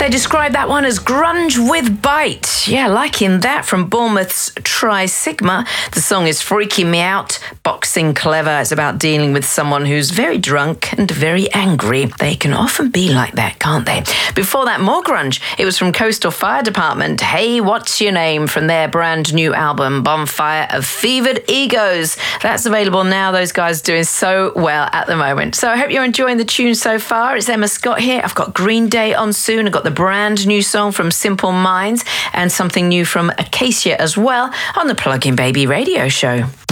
They describe that one as grunge with bite. Yeah, liking that from Bournemouth's Tri Sigma. The song is Freaking Me Out. Boxing Clever. It's about dealing with someone who's very drunk and very angry. They can often be like that, can't they? Before that, more grunge. It was from Coastal Fire Department. Hey, what's your name? From their brand new album, Bonfire of Fevered Egos. That's available now. Those guys are doing so well at the moment. So I hope you're enjoying the tune so far. It's Emma Scott here. I've got Green Day on soon. I've got the brand new song from Simple Minds and something new from Acacia as well on the Plug-in Baby radio show.